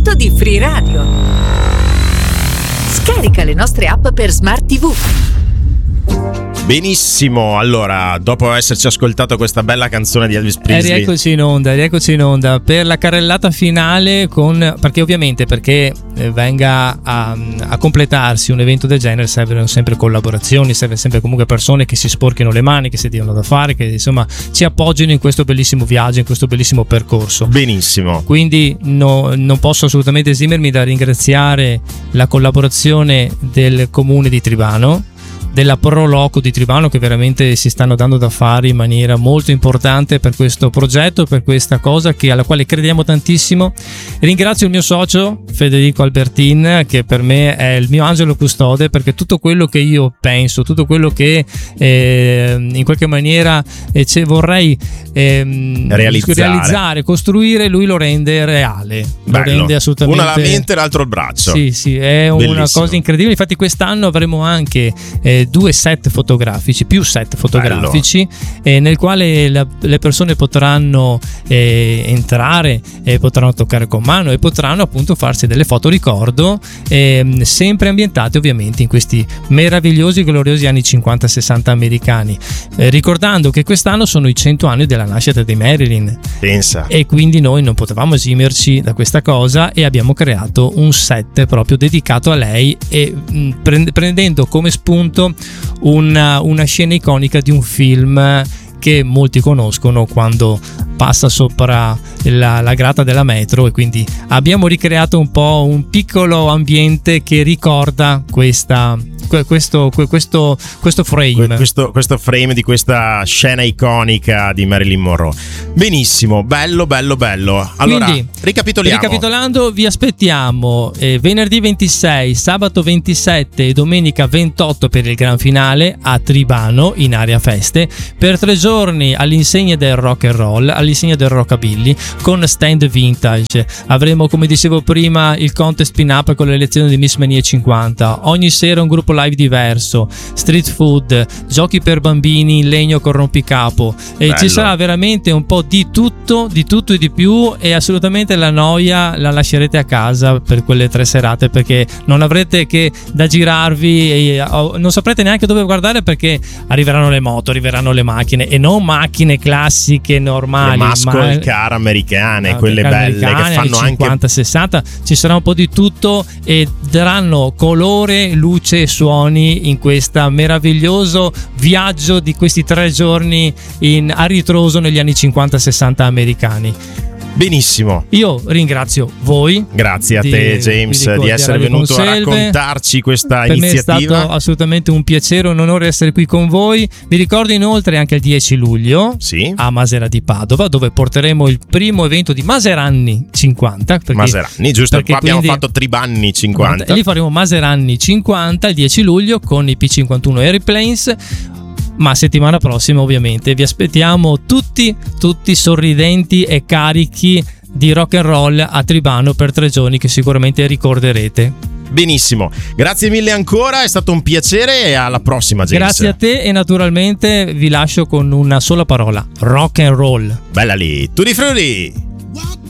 supporto di Free Radio. Scarica le nostre app per Smart TV. Benissimo, allora dopo esserci ascoltato questa bella canzone di Elvis Presley, rieccoci in onda per la carrellata finale perché venga a completarsi un evento del genere servono sempre collaborazioni, serve sempre comunque persone che si sporchino le mani, che si diano da fare, che insomma ci appoggino in questo bellissimo viaggio, in questo bellissimo percorso. Benissimo. Quindi non posso assolutamente esimermi da ringraziare la collaborazione del comune di Tribano, della Pro Loco di Tribano, che veramente si stanno dando da fare in maniera molto importante per questo progetto, per questa cosa alla quale crediamo tantissimo. Ringrazio il mio socio Federico Albertin, che per me è il mio angelo custode, perché tutto quello che io penso, tutto quello che in qualche maniera vorrei realizzare, costruire, lui lo rende reale. Bello. Lo rende assolutamente. Una alla mente e l'altro al braccio. Sì, è bellissimo. Una cosa incredibile. Infatti quest'anno avremo anche più set fotografici nel quale le persone potranno entrare, potranno toccare con mano e potranno appunto farsi delle foto ricordo, sempre ambientate ovviamente in questi meravigliosi gloriosi anni 50-60 americani, ricordando che quest'anno sono i 100 anni della nascita di Marilyn. Pensa. E quindi noi non potevamo esimerci da questa cosa e abbiamo creato un set proprio dedicato a lei, e prendendo come spunto una scena iconica di un film che molti conoscono, quando passa sopra la grata della metro, e quindi abbiamo ricreato un po' un piccolo ambiente che ricorda questo frame. Questo frame di questa scena iconica di Marilyn Monroe. Benissimo, bello. Allora, quindi, ricapitolando, vi aspettiamo venerdì 26, sabato 27 e domenica 28 per il gran finale a Tribano in area feste, per 3 giorni all'insegna del rock and roll, all'insegna del rockabilly, con stand vintage. Avremo, come dicevo prima, il contest pin-up con l'elezione di Miss Mania 50. Ogni sera un gruppo live diverso, street food, giochi per bambini in legno con rompicapo, e ci sarà veramente un po' di tutto e di più, e assolutamente la noia la lascerete a casa per quelle 3 serate, perché non avrete che da girarvi e non saprete neanche dove guardare, perché arriveranno le moto, arriveranno le macchine, e non macchine classiche normali, le muscle car americane, quelle belle che fanno 50-60. Ci sarà un po' di tutto e daranno colore, luce e suoni in questo meraviglioso viaggio di questi 3 giorni a ritroso negli anni 50-60 americani. Benissimo. Io ringrazio voi. Grazie a te, James, di essere venuto a raccontarci questa iniziativa. Per me è stato assolutamente un piacere, un onore essere qui con voi. Vi ricordo inoltre anche il 10 luglio a Masera di Padova, dove porteremo il primo evento di Maseranni 50. Maseranni, giusto? Qua abbiamo fatto Tribanni 50. E lì faremo Maseranni 50 il 10 luglio con i P51 Airplanes. Ma settimana prossima ovviamente vi aspettiamo tutti sorridenti e carichi di rock and roll a Tribano per 3 giorni che sicuramente ricorderete. Benissimo, grazie mille ancora, è stato un piacere e alla prossima, James. Grazie a te, e naturalmente vi lascio con una sola parola: rock and roll. Bella lì, tutti frutti.